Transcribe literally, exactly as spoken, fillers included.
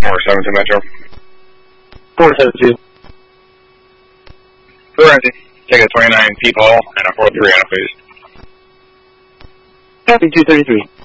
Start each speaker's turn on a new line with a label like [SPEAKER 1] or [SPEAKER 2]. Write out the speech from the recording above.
[SPEAKER 1] four seven two Metro.
[SPEAKER 2] four seven two.
[SPEAKER 1] four empty. Take a twenty-nine P Paul and a four three on a please.
[SPEAKER 2] Copy two thirty-three.